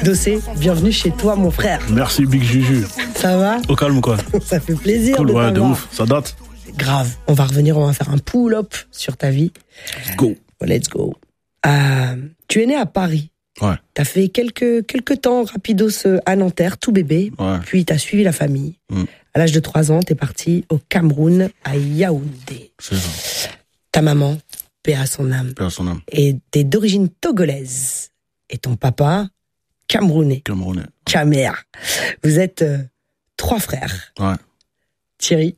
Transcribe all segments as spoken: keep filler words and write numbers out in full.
Dossé, bienvenue chez toi, mon frère. Merci, Big Juju. Ça va? Au calme, quoi. Ça fait plaisir. Cool, de ouais, de t'avoir. ouf. Ça date. Grave. On va revenir, on va faire un pull-up sur ta vie. Let's go. Let's go. Euh, tu es né à Paris. Ouais. T'as fait quelques, quelques temps rapidos à Nanterre, tout bébé. Ouais. Puis t'as suivi la famille. Mm. À l'âge de trois ans, t'es parti au Cameroun, à Yaoundé. C'est ça. Ta maman, paix à son âme, Paix à son âme. est t'es d'origine togolaise. Et ton papa, camerounais. Camerounais. Camer. Vous êtes euh, trois frères. Ouais. Thierry,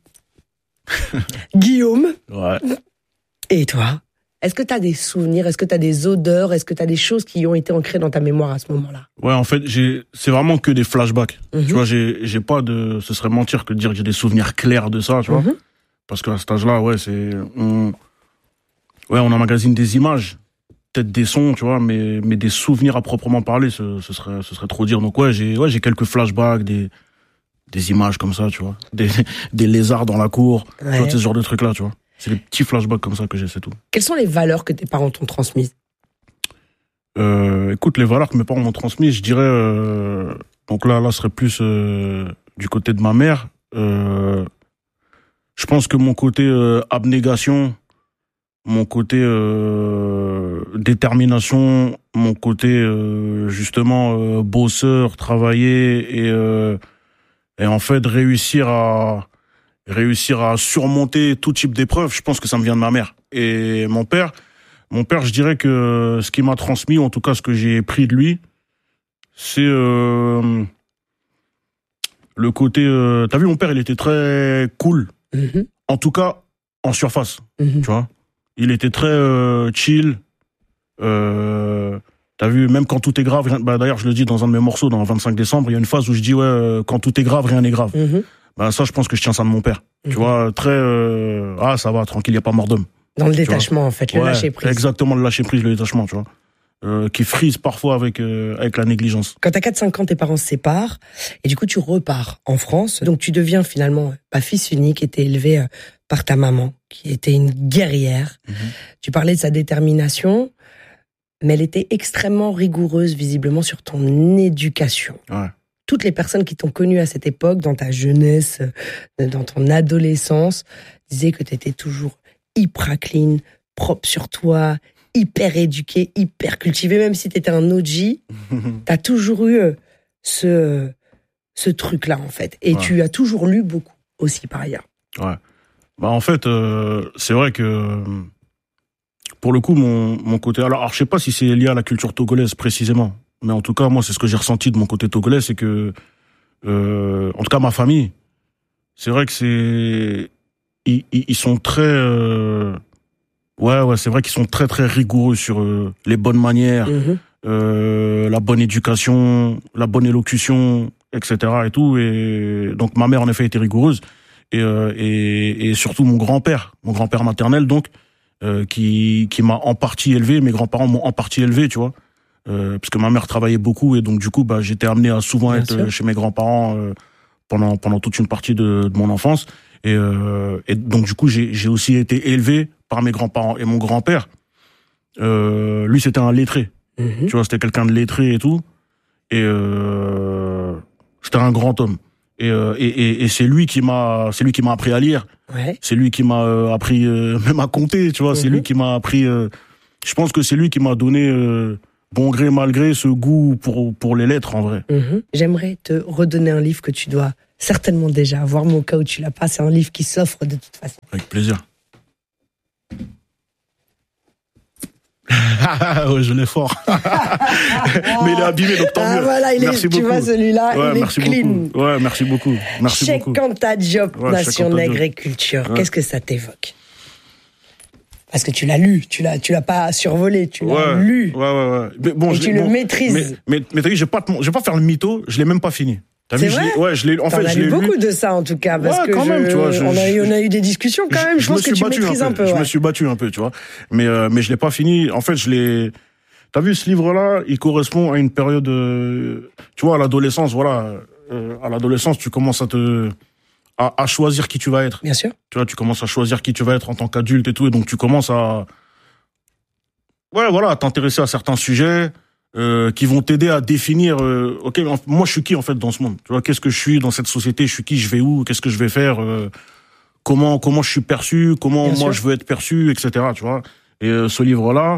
Guillaume Ouais. et toi. Est-ce que tu as des souvenirs? Est-ce que tu as des odeurs? Est-ce que tu as des choses qui ont été ancrées dans ta mémoire à ce moment-là? Ouais, en fait, j'ai, c'est vraiment que des flashbacks. Mm-hmm. Tu vois, j'ai, j'ai pas de, ce serait mentir que de dire que j'ai des souvenirs clairs de ça, tu vois. Mm-hmm. Parce qu'à cet âge-là, ouais, c'est, on, ouais, on emmagasine des images, peut-être des sons, tu vois, mais, mais des souvenirs à proprement parler, ce, ce serait, ce serait trop dire. Donc ouais, j'ai, ouais, j'ai quelques flashbacks, des, des images comme ça, tu vois. Des, des lézards dans la cour, Ouais. tu vois, ce genre de trucs-là, tu vois. C'est des petits flashbacks comme ça que j'ai, c'est tout. Quelles sont les valeurs que tes parents t'ont transmises? Euh, écoute, les valeurs que mes parents m'ont transmises, je dirais, euh, donc là, là, ce serait plus euh, du côté de ma mère. Euh, je pense que mon côté euh, abnégation, mon côté euh, détermination, mon côté euh, justement euh, bosseur, travailler et euh, et en fait réussir à réussir à surmonter tout type d'épreuves, je pense que ça me vient de ma mère. Et mon père, mon père, je dirais que ce qu'il m'a transmis, en tout cas ce que j'ai pris de lui, c'est euh, le côté... Euh, t'as vu, mon père, il était très cool. Mm-hmm. En tout cas, en surface, Mm-hmm. tu vois. Il était très euh, chill. Euh, t'as vu, même quand tout est grave... rien- Bah, d'ailleurs, je le dis dans un de mes morceaux, dans vingt-cinq décembre, il y a une phase où je dis, ouais, euh, quand tout est grave, rien n'est grave. Mm-hmm. Bah, ça, je pense que je tiens ça de mon père. Mhm. Tu vois, très... euh, ah, ça va, tranquille, il n'y a pas mort d'homme. Dans le Tu détachement, en fait, le Ouais, lâcher prise. Exactement, le lâcher prise, le détachement, tu vois. Euh, qui frise parfois avec euh, avec la négligence. Quand t'as quatre cinq ans, tes parents se séparent, et du coup, tu repars en France. Donc, tu deviens finalement pas fils unique, et t'es élevé euh, par ta maman, qui était une guerrière. Mhm. Tu parlais de sa détermination, mais elle était extrêmement rigoureuse, visiblement, sur ton éducation. Ouais. Toutes les personnes qui t'ont connu à cette époque, dans ta jeunesse, euh, dans ton adolescence, disaient que t'étais toujours hyper clean, propre sur toi, hyper éduqué, hyper cultivé, même si t'étais un O G, t'as toujours eu euh, ce, ce truc-là, en fait. Et Ouais. tu as toujours lu beaucoup, aussi, par ailleurs. Ouais. Bah, en fait, euh, c'est vrai que, pour le coup, mon, mon côté... Alors, alors, je sais pas si c'est lié à la culture togolaise, précisément. Mais en tout cas, moi, c'est ce que j'ai ressenti de mon côté togolais, c'est que... Euh, en tout cas, ma famille, c'est vrai que c'est... Ils, ils, ils sont très... Euh, ouais, ouais, c'est vrai qu'ils sont très, très rigoureux sur euh, les bonnes manières, Mm-hmm. euh, la bonne éducation, la bonne élocution, et cetera et tout. Et donc ma mère en effet était rigoureuse et euh, et, et surtout mon grand-père, mon grand-père maternel donc euh, qui qui m'a en partie élevé. Mes grands-parents m'ont en partie élevé, tu vois, euh, parce que ma mère travaillait beaucoup et donc du coup bah j'étais amené à souvent Bien être sûr. chez mes grands-parents euh, pendant pendant toute une partie de, de mon enfance et euh, et donc du coup j'ai j'ai aussi été élevé par mes grands-parents et mon grand-père. Euh, lui c'était un lettré. Mm-hmm. Tu vois, c'était quelqu'un de lettré et tout. Et euh, c'était un grand homme. Et, euh, et, et, et c'est lui qui m'a, c'est lui qui m'a appris à lire. Ouais. C'est lui qui m'a euh, appris euh, même à compter. Tu vois, c'est Mhm. lui qui m'a appris. Euh, je pense que c'est lui qui m'a donné euh, bon gré mal gré ce goût pour pour les lettres en vrai. Mhm. J'aimerais te redonner un livre que tu dois certainement déjà avoir, mais au cas où tu l'as pas, c'est un livre qui s'offre de toute façon. Avec plaisir. Ouais, je l'ai fort. Mais il est abîmé, donc tant Ah mieux. voilà, il est, Merci tu beaucoup. vois celui-là, Ouais, il est merci clean. beaucoup. Ouais, merci beaucoup. Merci Cheikh beaucoup. Anta Diop, Ouais, Nation Cheikh Anta Nègre Diop. et Culture. Ouais. Qu'est-ce que ça t'évoque? Parce que tu l'as lu, tu l'as, tu l'as pas survolé, tu l'as Ouais, lu. ouais, ouais, ouais. Mais bon, Et je tu l'ai- le bon, maîtrises. Mais, mais, mais t'as vu, je vais pas, te- je vais pas faire le mytho, je l'ai même pas fini. T'as C'est vu, je vrai l'ai- ouais, je l'ai, en T'en fait, as je lu l'ai beaucoup lu. de ça en tout cas, parce Ouais, que quand je- même, tu vois, je- on, a eu, je- on a eu des discussions quand même. Je, me pense que suis tu battu maîtrises un peu. Je ouais. me suis battu un peu, tu vois. Mais, euh, mais je l'ai pas fini. En fait, je l'ai, t'as vu, ce livre-là, il correspond à une période, euh, tu vois, à l'adolescence, voilà. Euh, à l'adolescence, tu commences à te, à, à choisir qui tu vas être. Bien sûr. Tu vois, tu commences à choisir qui tu vas être en tant qu'adulte et tout, et donc tu commences à, ouais, voilà, à t'intéresser à certains sujets, euh, qui vont t'aider à définir. Euh, ok, moi je suis qui en fait dans ce monde. Tu vois, qu'est-ce que je suis dans cette société? Je suis qui? Je vais où? Qu'est-ce que je vais faire? euh, Comment comment je suis perçu? Comment Bien moi sûr. je veux être perçu, et cetera. Tu vois. Et euh, ce livre-là,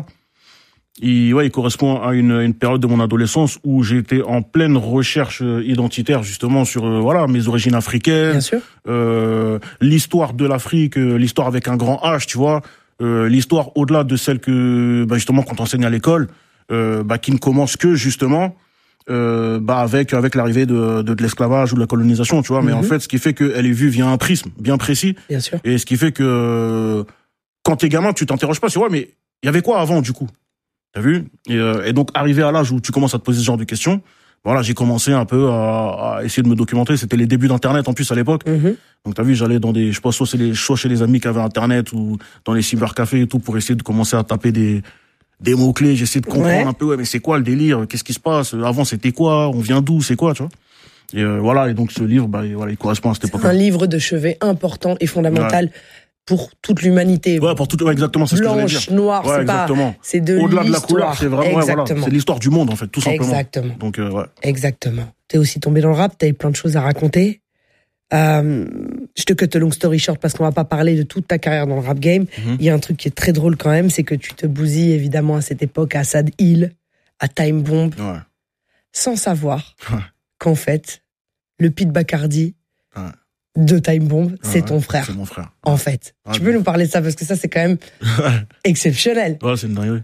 il ouais, il correspond à une une période de mon adolescence où j'étais en pleine recherche identitaire justement sur euh, voilà mes origines africaines. Bien sûr. Euh, l'histoire de l'Afrique, euh, l'histoire avec un grand H, tu vois, euh, l'histoire au-delà de celle que bah, justement qu'on t'enseigne à l'école, euh, bah, qui ne commence que justement euh, bah, avec avec l'arrivée de, de de l'esclavage ou de la colonisation, tu vois. Mais Mhm. en fait, ce qui fait qu'elle est vue via un prisme bien précis, Bien sûr. et ce qui fait que quand t'es gamin, tu t'interroges pas sur ouais, mais il y avait quoi avant du coup, t'as vu? Et, euh, et donc arrivé à l'âge où tu commences à te poser ce genre de questions. Voilà, j'ai commencé un peu à, à essayer de me documenter. C'était les débuts d'Internet en plus à l'époque. Mhm. Donc t'as vu, j'allais dans des, je sais pas, soit c'est les, soit chez les amis qui avaient Internet ou dans les cybercafés et tout pour essayer de commencer à taper des des mots clés. J'essaie de comprendre Ouais. un peu. Ouais, mais c'est quoi le délire? Qu'est-ce qui se passe? Avant c'était quoi? On vient d'où? C'est quoi, tu vois? Et euh, voilà. Et donc ce livre, bah voilà, il correspond à cette Un époque-là. livre de chevet important et fondamental pour toute l'humanité. Ouais, pour tout, ouais, exactement, c'est ce que je voulais dire. Blanche, noire, Ouais, c'est pas, exactement. c'est de Au-delà de la l'histoire. couleur, c'est vraiment, ouais, voilà, Exactement. c'est l'histoire du monde en fait, tout simplement. Exactement. Donc euh, ouais. Exactement. T'es aussi tombé dans le rap, t'avais plein de choses à raconter. Euh, je te cut a long story short parce qu'on va pas parler de toute ta carrière dans le rap game. Il Mhm. y a un truc qui est très drôle quand même, c'est que tu te bousilles évidemment à cette époque à Sad Hill, à Time Bomb, Ouais. sans savoir Ouais. qu'en fait, le Pete Bacardi Ouais. de Time Bomb, c'est Ouais, ton frère. C'est mon frère. En fait. Ouais, tu de peux ouf. nous parler de ça parce que ça c'est quand même exceptionnel. Ouais, c'est une dinguerie.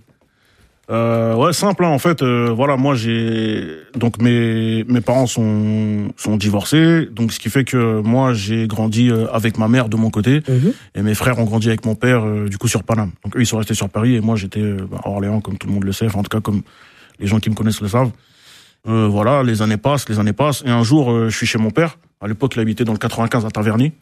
Euh, ouais, simple, hein, en fait, euh, voilà, moi j'ai, donc mes, mes parents sont, sont divorcés, donc ce qui fait que moi j'ai grandi euh, avec ma mère de mon côté, Mhm. et mes frères ont grandi avec mon père, euh, du coup sur Paname. Donc eux ils sont restés sur Paris, et moi j'étais euh, bah, à Orléans, comme tout le monde le sait, enfin, en tout cas comme les gens qui me connaissent le savent. Euh, voilà, les années passent, les années passent, et un jour euh, je suis chez mon père, à l'époque il habitait dans le quatre-vingt-quinze à Taverny.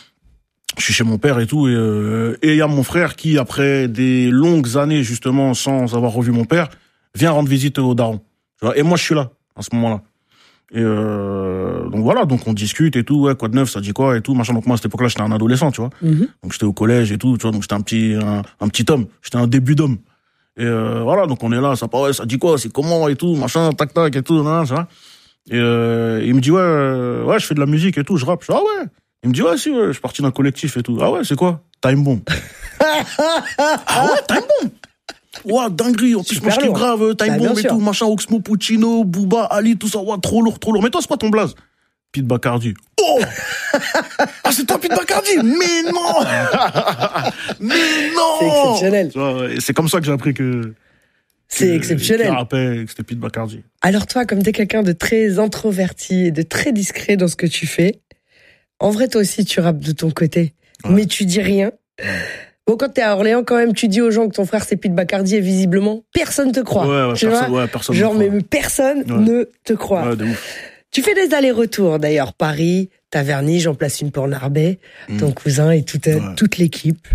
Je suis chez mon père et tout, et euh, et il y a mon frère qui, après des longues années justement sans avoir revu mon père, vient rendre visite au daron. Tu vois, et moi je suis là à ce moment-là. Et euh, donc voilà, donc on discute et tout, ouais, quoi de neuf, ça dit quoi et tout, machin. Donc moi à cette époque-là j'étais un adolescent, tu vois. Mhm. Donc j'étais au collège et tout, tu vois, donc j'étais un petit un, un petit homme, j'étais un début d'homme. Et euh, voilà, donc on est là, ça parle, ouais, ça dit quoi, c'est comment et tout, machin, tac tac et tout, nan, ça. Et euh, il me dit ouais, euh, ouais, je fais de la musique et tout, je rappe. Je dis, ah ouais. Il me dit, ouais, si, ouais, je suis parti d'un collectif et tout. Ah ouais, c'est quoi? Time Bomb. Ah ouais, Time Bomb. Ouah, dinguerie. En plus, Super moi, je kiffe lourd. grave, euh, Time Bah, bien Bomb et sûr. tout, machin, Oxmo Puccino, Booba, Ali, tout ça. Ouah, trop lourd, trop lourd. Mais toi, c'est quoi ton blaze? Pete Bacardi. Oh! Ah, c'est toi, Pete Bacardi? Mais non! Mais non! C'est exceptionnel. Tu vois, et c'est comme ça que j'ai appris que. C'est que- exceptionnel. Que rappelait que c'était Pete Bacardi. Alors toi, comme t'es quelqu'un de très introverti et de très discret dans ce que tu fais, en vrai, toi aussi, tu rappes de ton côté. Ouais. Mais tu dis rien. Bon, quand t'es à Orléans, quand même, tu dis aux gens que ton frère, c'est Pete Bacardi et visiblement, personne te croit. Ouais, ouais, tu personne, vois ouais, personne. Genre, me mais croit. mais personne Ouais. ne te croit. Ouais, de ouf. Tu fais des allers-retours, d'ailleurs, Paris, Taverny, j'en place une pour Narbet, Mm. ton cousin et toute, Ouais. toute l'équipe.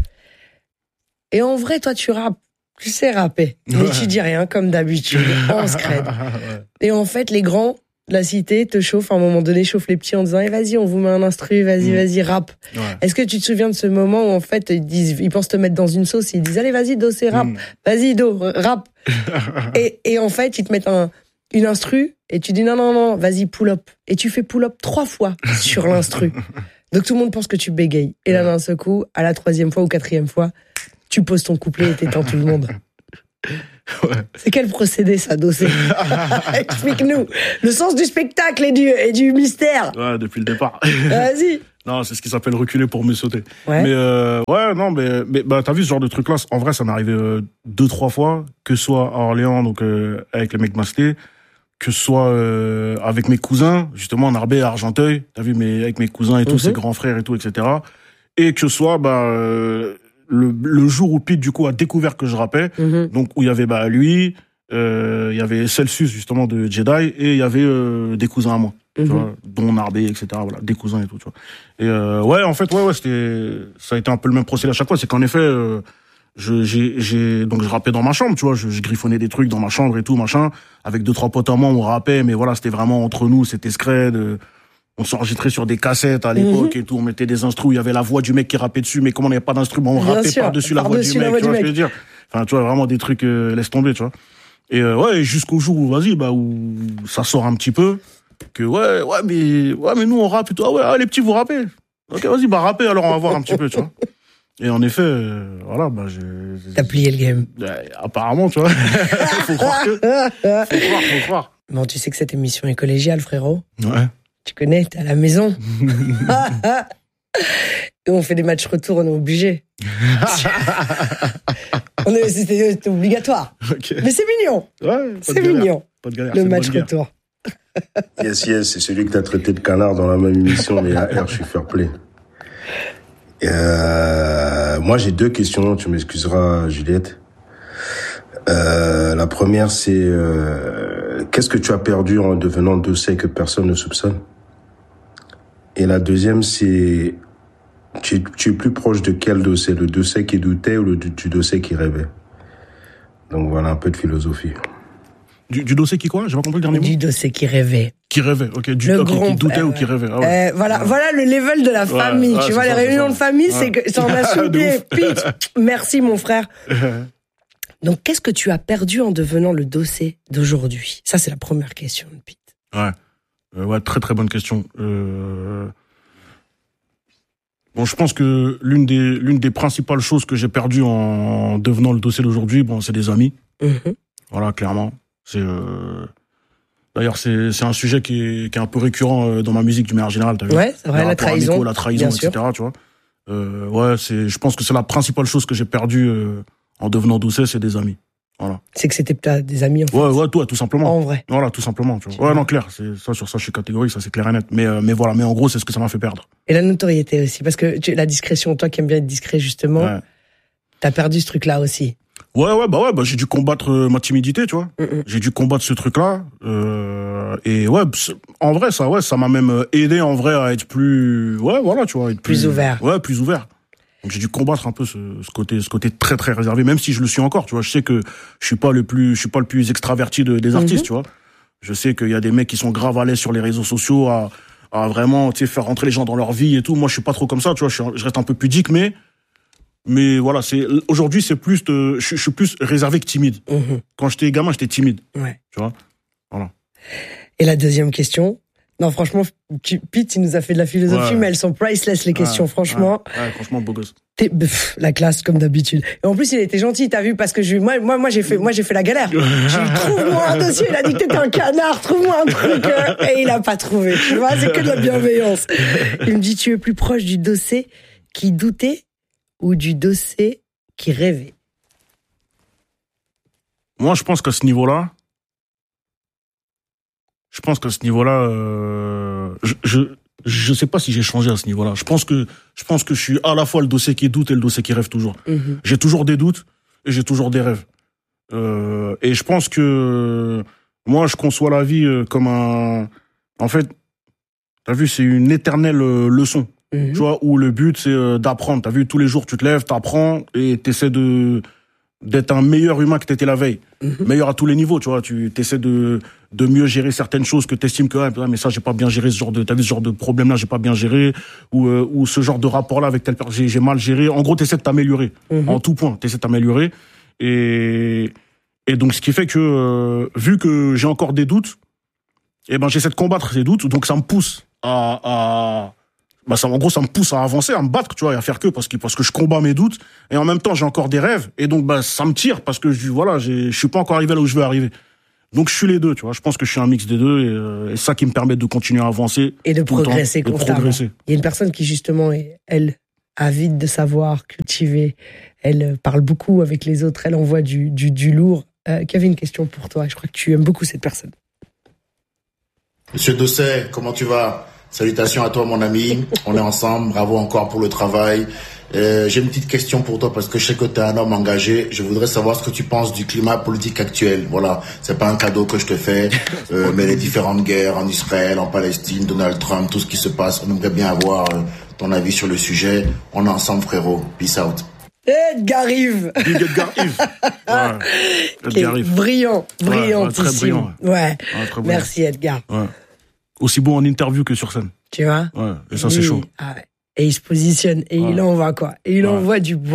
Et en vrai, toi, tu rappes. Tu sais rapper. Mais Ouais. tu dis rien, comme d'habitude, en scred. Ouais. Et en fait, les grands de la cité te chauffent, à un moment donné, chauffent les petits en disant, eh, vas-y, on vous met un instru, vas-y, Mm. vas-y, rap. Ouais. Est-ce que tu te souviens de ce moment où, en fait, ils disent, ils pensent te mettre dans une sauce, ils disent, allez, vas-y, Do, c'est rap. Mm. Vas-y, Do, rap. et, et en fait, ils te mettent un, une instru, et tu dis, non, non, non, vas-y, pull up. Et tu fais pull up trois fois sur l'instru. Donc tout le monde pense que tu bégayes. Et là, d'un seul coup, à la troisième fois ou quatrième fois, tu poses ton couplet et t'éteins tout le monde. Ouais. C'est quel procédé, ça, Dossé? Explique-nous. Le sens du spectacle et du, et du mystère. Ouais, depuis le départ. Vas-y. Non, c'est ce qui s'appelle reculer pour mieux sauter. Ouais. Mais euh, ouais, non, mais, mais bah t'as vu ce genre de truc-là. En vrai, ça m'est arrivé euh, deux, trois fois, que ce soit à Orléans, donc euh, avec les mecs masqués, que ce soit euh, avec mes cousins, justement en Narbet, à Argenteuil. T'as vu, mais avec mes cousins et tout, Mhm. ses grands frères et tout, et cetera. Et que ce soit bah euh, le, le jour où Pete du coup a découvert que je rappais, Mhm. donc où il y avait bah lui, euh, il y avait Celsius justement de Jedi, et il y avait euh, des cousins à moi. Tu Mhm. vois, dont Narbé, et cetera. Voilà, des cousins et tout, tu vois. Et euh, ouais, en fait, ouais, ouais, c'était, ça a été un peu le même procédé à chaque fois. C'est qu'en effet, euh, je, j'ai, j'ai, donc je rappais dans ma chambre, tu vois, je, je griffonnais des trucs dans ma chambre et tout, machin, avec deux trois potes à moi, on rappait, mais voilà, c'était vraiment entre nous, c'était scred. euh, On s'enregistrait sur des cassettes à l'époque et tout, on mettait des instrus, il y avait la voix du mec qui rappait dessus, mais comme on n'avait pas d'instrument, on Bien rappait sûr, par-dessus la voix par-dessus du la mec, voix tu du vois ce que mec. je veux dire. Enfin, tu vois, vraiment des trucs, euh, laisse tomber, tu vois. Et euh, ouais, jusqu'au jour où, vas-y, bah, où ça sort un petit peu, que ouais, ouais, mais, ouais, mais nous, on rappe et tout. Ah ouais, ah, les petits, vous rappez. Ok, vas-y, bah, rappez, alors on va voir un petit peu, tu vois. Et en effet, euh, voilà, bah, j'ai... T'as plié le game. Euh, apparemment, tu vois. Faut croire que... Faut croire, faut croire. Bon, tu sais que cette émission est collégiale, frérot. Ouais. Tu connais, t'es à la maison. Et on fait des matchs retour, on est obligé. on est, c'était, c'était obligatoire. Okay. Mais c'est mignon. Ouais, c'est mignon. Pas de galère. Le match retour. Yes, yes, c'est celui que t'as traité de canard dans la même émission, mais à R, je suis fair play. Euh, moi, j'ai deux questions, tu m'excuseras, Juliette. Euh, la première, c'est euh, qu'est-ce que tu as perdu en devenant dossier que personne ne soupçonne? Et la deuxième, c'est tu, tu es plus proche de quel dossier? Le dossier qui doutait ou le du dossier qui rêvait? Donc voilà, un peu de philosophie. Du, du dossier qui quoi? J'ai pas compris le dernier mot. Du dossier qui rêvait. Qui rêvait, ok. Du le okay, grand, qui doutait euh, ou qui rêvait. Ah ouais. euh, voilà, ouais. Voilà le level de la famille. Ouais, tu ouais, vois, les ça, réunions de famille, ouais. c'est que ça en a soupé. Pete, merci mon frère. Donc, qu'est-ce que tu as perdu en devenant le dossier d'aujourd'hui? Ça, c'est la première question, Pete. Ouais, euh, ouais, très très bonne question. Euh... Bon, je pense que l'une des l'une des principales choses que j'ai perdues en devenant le dossier d'aujourd'hui, bon, c'est des amis. Mm-hmm. Voilà, clairement. C'est euh... d'ailleurs c'est c'est un sujet qui est qui est un peu récurrent dans ma musique du manière générale. T'as vu? Ouais, c'est vrai, la trahison, amicaux, la trahison, et cetera. Sûr. Tu vois. Euh, ouais, c'est. Je pense que c'est la principale chose que j'ai perdue euh, en devenant dossier, c'est des amis. Voilà. C'est que c'était peut-être des amis en fait. Ouais, ouais, toi, tout simplement. En vrai. Voilà, tout simplement. Tu vois. Ouais, non, clair. C'est ça, sur ça, je suis catégorique, ça c'est clair et net. Mais euh, mais voilà, mais en gros, c'est ce que ça m'a fait perdre. Et la notoriété aussi, parce que tu, la discrétion, toi qui aimes bien être discret justement, ouais. T'as perdu ce truc-là aussi. Ouais, ouais, bah ouais, bah j'ai dû combattre euh, ma timidité, tu vois. Mm-mm. J'ai dû combattre ce truc-là. Euh, et ouais, en vrai, ça, ouais, ça m'a même aidé en vrai à être plus, ouais, voilà, tu vois, être plus, plus ouvert. Ouais, plus ouvert. Donc j'ai dû combattre un peu ce, ce côté, ce côté très très réservé, même si je le suis encore, tu vois. Je sais que je suis pas le plus, je suis pas le plus extraverti de, des artistes, mm-hmm. tu vois. Je sais qu'il y a des mecs qui sont grave à l'aise sur les réseaux sociaux à, à vraiment, tu sais, faire rentrer les gens dans leur vie et tout. Moi, je suis pas trop comme ça, tu vois. Je, suis, je reste un peu pudique, mais mais voilà, c'est aujourd'hui c'est plus de, je, je suis plus réservé que timide. Mmh. Quand j'étais gamin, j'étais timide. Ouais. Tu vois. Voilà. Et la deuxième question. Non, franchement, Pete, il nous a fait de la philosophie, ouais. mais elles sont priceless, les questions, ouais, franchement. Ouais, ouais, franchement, beau gosse. Pff, la classe, comme d'habitude. Et en plus, il était gentil, t'as vu, parce que je, moi, moi, moi, j'ai fait, moi, j'ai fait la galère. J'ai dit, trouve-moi un dossier. Il a dit que t'étais un canard, trouve-moi un truc. Et il a pas trouvé, tu vois, c'est que de la bienveillance. Il me dit, tu es plus proche du dossier qui doutait ou du dossier qui rêvait? Moi, je pense qu'à ce niveau-là, je pense qu'à ce niveau-là, euh, je, je, je sais pas si j'ai changé à ce niveau-là. Je pense que, je pense que je suis à la fois le dossier qui doute et le dossier qui rêve toujours. Mm-hmm. J'ai toujours des doutes et j'ai toujours des rêves. Euh, et je pense que moi, je conçois la vie comme un, en fait, t'as vu, c'est une éternelle leçon. Mmh. Tu vois, où le but, c'est d'apprendre. T'as vu, tous les jours, tu te lèves, t'apprends et t'essaies de, d'être un meilleur humain que t'étais la veille. Mmh. Meilleur à tous les niveaux, tu vois. Tu t'essaies de, de mieux gérer certaines choses que t'estimes que, ah, mais ça, j'ai pas bien géré ce genre de, t'as vu, ce genre de problème-là, j'ai pas bien géré, ou, euh, ou ce genre de rapport-là avec telle personne, j'ai, j'ai mal géré. En gros, t'essaies de t'améliorer. Mmh. En tout point, t'essaies de t'améliorer. Et, et donc, ce qui fait que, euh, vu que j'ai encore des doutes, eh ben, j'essaie de combattre ces doutes, donc ça me pousse à, à, bah ça, en gros, ça me pousse à avancer, à me battre, tu vois, et à faire que parce que parce que je combats mes doutes et en même temps j'ai encore des rêves et donc bah ça me tire parce que je voilà, j'ai, je suis pas encore arrivé là où je veux arriver. Donc je suis les deux, tu vois. Je pense que je suis un mix des deux et, euh, et ça qui me permet de continuer à avancer et de progresser temps, constamment. De progresser. Il y a une personne qui justement est elle avide de savoir, cultivée. Elle parle beaucoup avec les autres. Elle envoie du du du lourd. Euh, qui avait une question pour toi. Je crois que tu aimes beaucoup cette personne. Monsieur Dosset, comment tu vas? Salutations à toi, mon ami. On est ensemble. Bravo encore pour le travail. Euh, j'ai une petite question pour toi parce que je sais que tu es un homme engagé. Je voudrais savoir ce que tu penses du climat politique actuel. Voilà, c'est pas un cadeau que je te fais, euh, mais les différentes guerres en Israël, en Palestine, Donald Trump, tout ce qui se passe. On aimerait bien avoir euh, ton avis sur le sujet. On est ensemble, frérot. Peace out. Edgar Yves. Edgar Yves. Ouais. Edgar Yves. Brillant, brillant, ouais, ouais, très brillant. Ouais. ouais très Merci Edgar. Ouais. Aussi bon en interview que sur scène. Tu vois. Ouais. Et ça, c'est chaud. Ah ouais. Et il se positionne et ouais. il envoie quoi. Et il ouais. envoie du bois.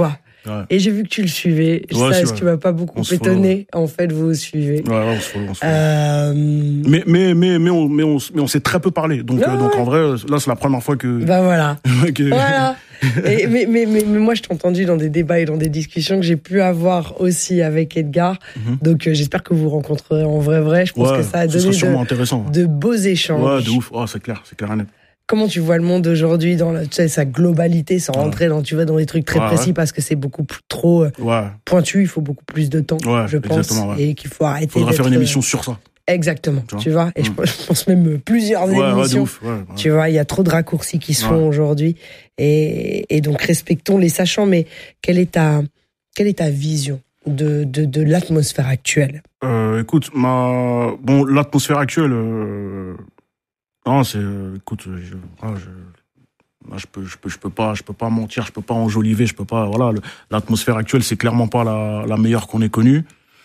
Ouais. Et j'ai vu que tu le suivais. Ouais, ça, c'est est-ce vrai. que tu m'as pas beaucoup On se étonné? En fait, vous vous suivez. Ouais, ouais, on se follow, on se follow. Euh... Mais, mais, mais, mais, on, mais, on, mais on s'est très peu parlé. Donc, Ouais, euh, donc ouais. en vrai, là, c'est la première fois que. Bah voilà. que... Voilà. Et, mais, mais, mais, mais moi, je t'ai entendu dans des débats et dans des discussions que j'ai pu avoir aussi avec Edgar. Mhm. Donc, euh, j'espère que vous vous rencontrerez en vrai, vrai. Je pense Ouais, que ça a ce donné sera sûrement de, intéressant. de beaux échanges. Ouais, de ouf. Oh, c'est clair, c'est clair et net. Comment tu vois le monde aujourd'hui dans la, tu sais, sa globalité, sans Ouais. rentrer dans, tu vois, dans des trucs très Ouais, précis ouais. parce que c'est beaucoup plus, trop euh, Ouais. pointu. Il faut beaucoup plus de temps, Ouais, je pense, exactement, ouais. et qu'il faut arrêter. Faudra faire une d'être, émission sur ça. Exactement. Tu vois. Tu vois. Et Mm. je, pense- je pense même plusieurs Ouais, ouais, de émissions. ouf. Ouais, ouais. Tu vois, il y a trop de raccourcis qui se Ouais. font aujourd'hui. Et, et donc, respectons les sachants. Mais quelle est ta, quelle est ta vision de, de, de l'atmosphère actuelle? Euh, écoute, ma, bon, l'atmosphère actuelle, euh... non, c'est, euh, écoute, je, ah, je, là, je peux, je peux, je peux pas, je peux pas mentir, je peux pas enjoliver, je peux pas, voilà, le- l'atmosphère actuelle, c'est clairement pas la, la meilleure qu'on ait connue.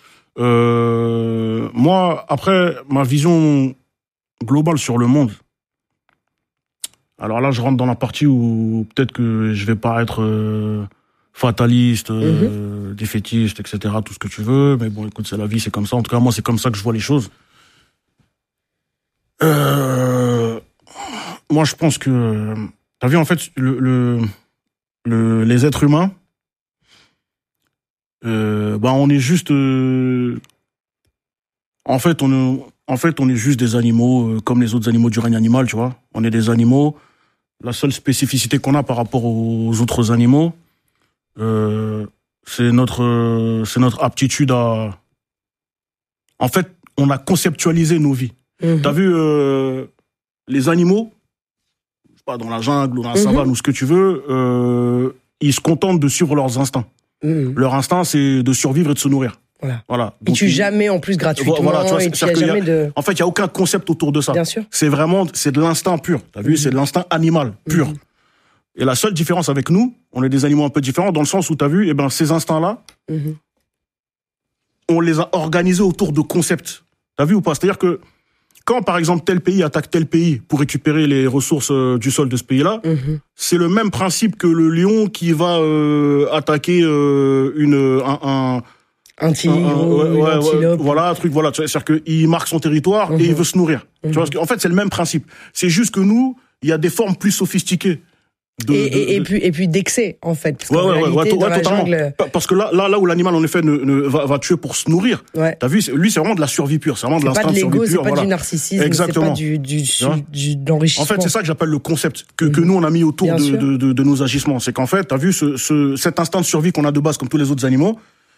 Euh, moi, après, ma vision globale sur le monde. Alors là, je rentre dans la partie où peut-être que je vais pas être euh, fataliste, euh, défaitiste, et cetera, tout ce que tu veux. Mais bon, écoute, c'est la vie, c'est comme ça. En tout cas, moi, c'est comme ça que je vois les choses. Euh, moi, je pense que, t'as vu, en fait, le, le, le les êtres humains, euh, bah, on est juste, euh, en fait, on est, en fait, on est juste des animaux, euh, comme les autres animaux du règne animal, tu vois. On est des animaux. La seule spécificité qu'on a par rapport aux autres animaux, euh, c'est notre, euh, c'est notre aptitude à, en fait, on a conceptualisé nos vies. Mhm. T'as vu, euh, les animaux, je sais pas, dans la jungle ou dans la Mhm. savane ou ce que tu veux, euh, ils se contentent de suivre leurs instincts. Mhm. Leur instinct, c'est de survivre et de se nourrir. Voilà. Voilà. Ils Donc, tuent ils- jamais en plus gratuitement. Voilà, tu vois, et c'est- puis il n'y a c'est-à-dire jamais qu'il y a- de. En fait, il y a aucun concept autour de ça. Bien sûr. C'est vraiment, c'est de l'instinct pur. T'as vu, Mhm. c'est de l'instinct animal pur. Mhm. Et la seule différence avec nous, on est des animaux un peu différents dans le sens où t'as vu, eh ben, ces instincts-là, Mhm. on les a organisés autour de concepts. T'as vu ou pas? C'est-à-dire que quand, par exemple, tel pays attaque tel pays pour récupérer les ressources euh, du sol de ce pays-là, Mhm. c'est le même principe que le lion qui va euh, attaquer euh, une un, un Un tigre, un- un- ou ouais, une ouais, ouais, antilope. voilà, un truc, voilà. C'est-à-dire qu'il marque son territoire Mhm. et il veut se nourrir. Mhm. Tu vois, parce qu'en fait, c'est le même principe. C'est juste que nous, il y a des formes plus sophistiquées. De, Et, de- et, et de- puis, et puis d'excès, en fait. Parce Ouais, qu'en ouais, ouais, réalité, ouais, dans ouais, la totalement. jungle, Pa- Parce que là, là, là où l'animal, en effet, ne, ne, va, va tuer pour se nourrir, ouais. t'as vu, c'est- lui, c'est vraiment de la survie pure. C'est vraiment de C'est pas l'instinct de de survie l'ego, c'est pure. pas Voilà. du narcissisme, Exactement. c'est pas du, du, du, vois du- de l'enrichissement. En fait, c'est ça que j'appelle le concept que, que Mhm. nous, on a mis autour Bien de, sûr. de, de, de nos agissements. C'est qu'en fait, t'as vu ce, ce, cet instinct de survie qu'on a de base comme tous les autres animaux,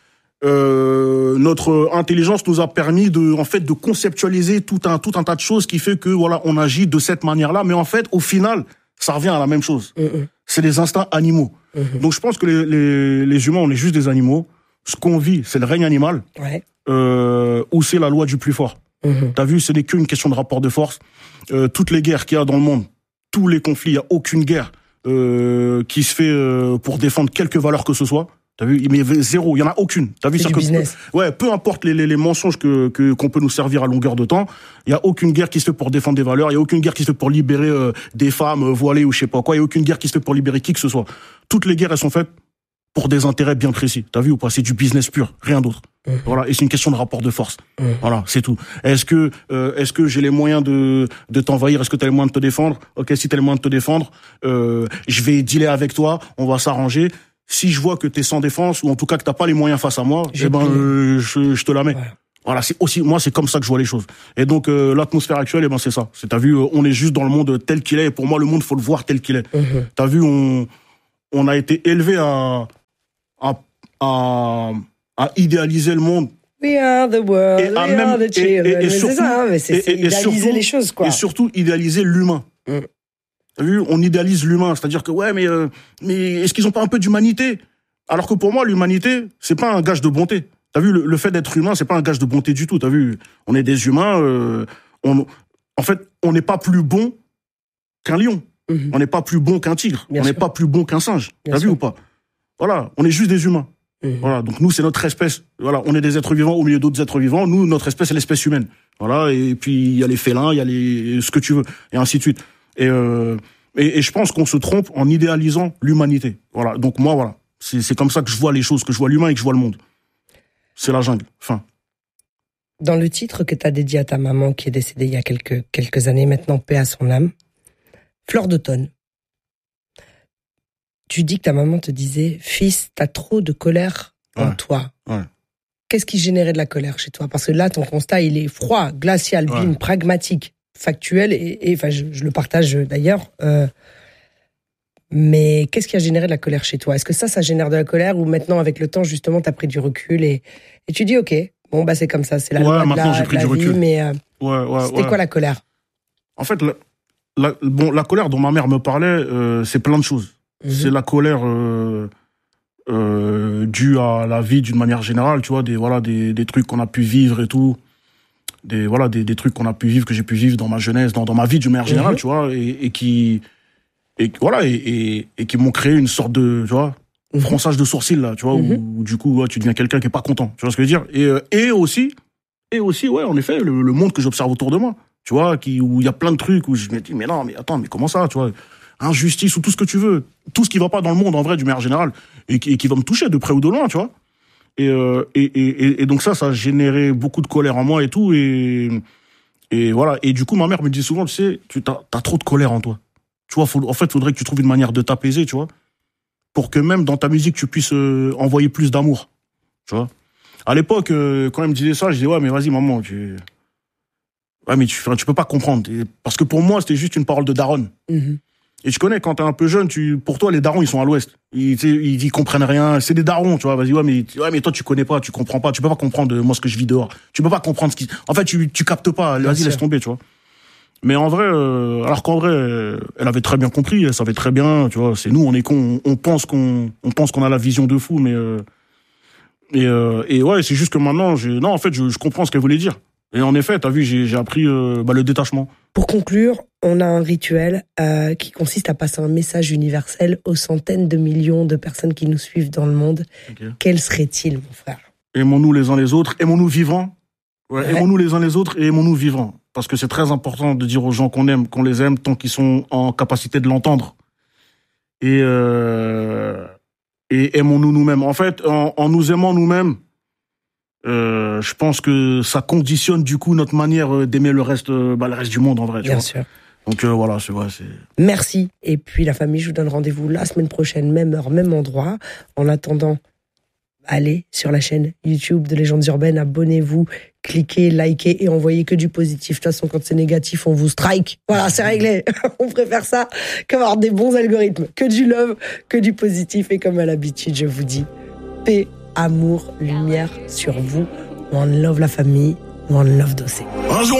euh, notre intelligence nous a permis de, en fait, de conceptualiser tout un, tout un tas de choses qui fait que, voilà, on agit de cette manière-là. Mais en fait, au final, ça revient à la même chose. Mhm. C'est des instincts animaux. Mhm. Donc, je pense que les, les, les humains, on est juste des animaux. Ce qu'on vit, c'est le règne animal, Ouais. euh, ou c'est la loi du plus fort. Mhm. T'as vu, ce n'est qu'une question de rapport de force. Euh, toutes les guerres qu'il y a dans le monde, tous les conflits, il y a aucune guerre euh, qui se fait euh, pour défendre quelque valeur que ce soit. T'as vu, mais zéro, il y en a aucune. T'as vu, C'est ça du que business. ouais, peu importe les, les, les mensonges que que qu'on peut nous servir à longueur de temps, il y a aucune guerre qui se fait pour défendre des valeurs, il y a aucune guerre qui se fait pour libérer euh, des femmes euh, voilées ou je sais pas quoi, il y a aucune guerre qui se fait pour libérer qui que ce soit. Toutes les guerres, elles sont faites pour des intérêts bien précis. T'as vu ou pas? C'est du business pur, rien d'autre. Mhm. Voilà, et c'est une question de rapport de force. Mhm. Voilà, c'est tout. Est-ce que euh, est-ce que j'ai les moyens de de t'envahir? Est-ce que t'as les moyens de te défendre? Ok, si t'as les moyens de te défendre, euh, je vais dealer avec toi, on va s'arranger. Si je vois que t'es sans défense ou en tout cas que t'as pas les moyens face à moi, Je eh ben plie. euh, je, je te la mets. Voilà. Voilà, c'est aussi moi, c'est comme ça que je vois les choses. Et donc euh, l'atmosphère actuelle, eh ben c'est ça. C'est t'as vu, euh, on est juste dans le monde tel qu'il est. Et pour moi, le monde, faut le voir tel qu'il est. Mhm. T'as vu, on on a été élevé à à à, à idéaliser le monde. We are the world, Et à we même- are the et- et- children. et Mais c'est surtout- ça, hein, mais c'est et- c'est et- et idéaliser surtout- les choses, quoi. Et surtout idéaliser l'humain. Mm. T'as vu, on idéalise l'humain, c'est-à-dire que ouais, mais euh, mais est-ce qu'ils ont pas un peu d'humanité? Alors que pour moi, l'humanité, c'est pas un gage de bonté. T'as vu, le, le fait d'être humain, c'est pas un gage de bonté du tout. T'as vu, on est des humains. Euh, on, en fait, on n'est pas plus bon qu'un lion. Mhm. On n'est pas plus bon qu'un tigre. Bien on n'est sûr. pas plus bon qu'un singe. Bien T'as vu sûr. ou pas? Voilà, on est juste des humains. Mhm. Voilà, donc nous, c'est notre espèce. Voilà, on est des êtres vivants au milieu d'autres êtres vivants. Nous, notre espèce, c'est l'espèce humaine. Voilà, et puis il y a les félins, il y a les ce que tu veux, et ainsi de suite. Et euh, et, et je pense qu'on se trompe en idéalisant l'humanité. Voilà, donc moi, voilà, C'est, c'est comme ça que je vois les choses, que je vois l'humain et que je vois le monde. C'est la jungle. Fin. Dans le titre que tu as dédié à ta maman qui est décédée il y a quelques, quelques années maintenant, paix à son âme, Fleur d'automne, tu dis que ta maman te disait « Fils, t'as trop de colère en ouais. toi. Ouais. » Qu'est-ce qui générait de la colère chez toi? Parce que là, ton constat, il est froid, glacial, ouais. bim, pragmatique, factuel, et, et enfin, je, je le partage d'ailleurs. Euh, mais qu'est-ce qui a généré de la colère chez toi? Est-ce que ça, ça génère de la colère, ou maintenant, avec le temps, justement, t'as pris du recul et, et tu dis « Ok, bon, bah c'est comme ça, c'est la ouais, loi de maintenant, la, j'ai pris de la du vie, recul. mais euh, ouais, ouais, c'était ouais. quoi la colère? » En fait, la, la, bon, la colère dont ma mère me parlait, euh, c'est plein de choses. Mmh. C'est la colère euh, euh, due à la vie d'une manière générale, tu vois, des, voilà, des, des trucs qu'on a pu vivre et tout. Des, voilà, des, des trucs qu'on a pu vivre, que j'ai pu vivre dans ma jeunesse, dans, dans ma vie d'une manière générale, mmh. tu vois, et, et qui, et, voilà, et, et, et qui m'ont créé une sorte de, tu vois, mmh. fronçage de sourcils, là, tu vois, mmh. où, où du coup, ouais, tu deviens quelqu'un qui est pas content, tu vois ce que je veux dire? Et, euh, et aussi, et aussi, ouais, en effet, le, le monde que j'observe autour de moi, tu vois, qui, où il y a plein de trucs où je me dis, mais non, mais attends, mais comment ça, tu vois? Injustice ou tout ce que tu veux, tout ce qui va pas dans le monde en vrai d'une manière générale et qui, et qui va me toucher de près ou de loin, tu vois. Et, euh, et, et, et donc ça, ça a généré beaucoup de colère en moi et tout. Et, et voilà. Et du coup, ma mère me dit souvent, tu sais, tu t'as, t'as trop de colère en toi. Tu vois, faut, en fait, faudrait que tu trouves une manière de t'apaiser, tu vois, pour que même dans ta musique, tu puisses euh, envoyer plus d'amour, tu vois. À l'époque, euh, quand elle me disait ça, je disais, ouais, mais vas-y, maman, tu... Ouais, mais tu, tu peux pas comprendre. Parce que pour moi, c'était juste une parole de daronne. Mm-hmm. Et tu connais, quand t'es un peu jeune, tu, pour toi, les darons, ils sont à l'ouest. Ils, ils, ils comprennent rien. C'est des darons, tu vois. Vas-y, ouais, mais, ouais, mais toi, tu connais pas, tu comprends pas. Tu peux pas comprendre, moi, ce que je vis dehors. Tu peux pas comprendre ce qui, en fait, tu, tu captes pas. Bien vas-y, sûr. Laisse tomber, tu vois. Mais en vrai, euh, alors qu'en vrai, elle avait très bien compris, elle savait très bien, tu vois. C'est nous, on est cons, on, on pense qu'on, on pense qu'on a la vision de fou, mais, euh, et, euh, et ouais, c'est juste que maintenant, j'ai, non, en fait, je, je comprends ce qu'elle voulait dire. Et en effet, t'as vu, j'ai, j'ai appris euh, bah, le détachement. Pour conclure, on a un rituel euh, qui consiste à passer un message universel aux centaines de millions de personnes qui nous suivent dans le monde. Okay. Quel serait-il, mon frère? Aimons-nous les uns les autres, aimons-nous vivants. Ouais, ouais. Aimons-nous les uns les autres et aimons-nous vivants. Parce que c'est très important de dire aux gens qu'on aime, qu'on les aime, tant qu'ils sont en capacité de l'entendre. Et, euh, et aimons-nous nous-mêmes. En fait, en, en nous aimant nous-mêmes, Euh, je pense que ça conditionne du coup notre manière d'aimer le reste, bah, le reste du monde en vrai. Tu Bien vois. sûr. Donc euh, voilà, c'est vrai. C'est... Merci. Et puis la famille, je vous donne rendez-vous la semaine prochaine, même heure, même endroit. En attendant, allez sur la chaîne YouTube de Légendes Urbaines, abonnez-vous, cliquez, likez et envoyez que du positif. De toute façon, quand c'est négatif, on vous strike. Voilà, c'est réglé. On préfère ça qu'avoir des bons algorithmes. Que du love, que du positif. Et comme à l'habitude, je vous dis paix, amour, lumière sur vous. One love la famille, one love Dossé.